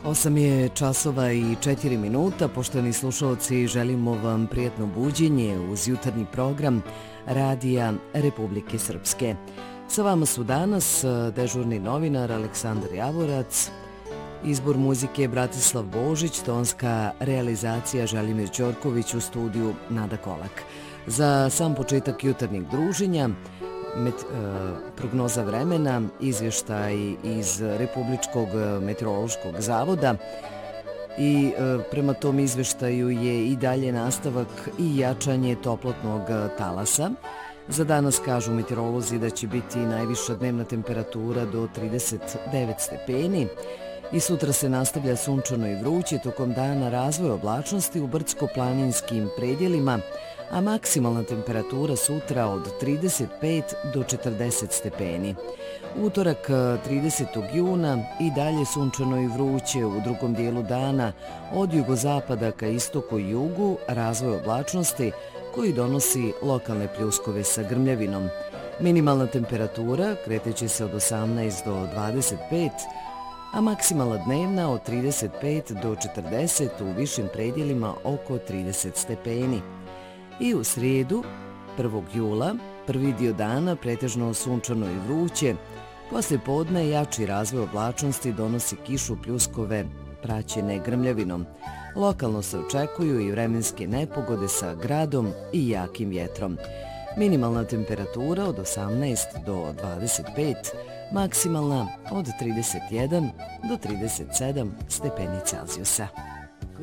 8 je časova i 4 minuta. Poštovani slušalci, želimo vam prijatno buđenje uz jutarnji program Radija Republike Srpske. Sa vama su danas dežurni novinar Aleksandar Javorac, izbor muzike Bratislav Božić, tonska realizacija Želimir Ćorković, u studiju Nada Kolak. Za sam početak jutarnjeg druženja, prognoza vremena, izvještaj iz Republičkog meteorološkog zavoda i prema tom izvještaju je i dalje nastavak i jačanje toplotnog talasa. Za danas kažu meteorolozi da će biti najviša dnevna temperatura do 39 stepeni i sutra se nastavlja sunčano i vruće, tokom dana razvoj oblačnosti u brdsko-planinskim predjelima, a maksimalna temperatura sutra od 35 do 40 stepeni. Utorak 30. juna i dalje sunčano i vruće, u drugom dijelu dana od jugozapada ka istoku i jugu razvoj oblačnosti koji donosi lokalne pljuskove sa grmljavinom. Minimalna temperatura kreteće se od 18 do 25, a maksimalna dnevna od 35 do 40, u višim predjelima oko 30 stepeni. I u srijedu, 1. jula, prvi dio dana pretežno sunčano i vruće, poslije podne jači razvoj oblačnosti donosi kišu, pljuskove praćene grmljavinom. Lokalno se očekuju i vremenske nepogode sa gradom i jakim vjetrom. Minimalna temperatura od 18 do 25, maksimalna od 31 do 37 stepeni Celzijusa.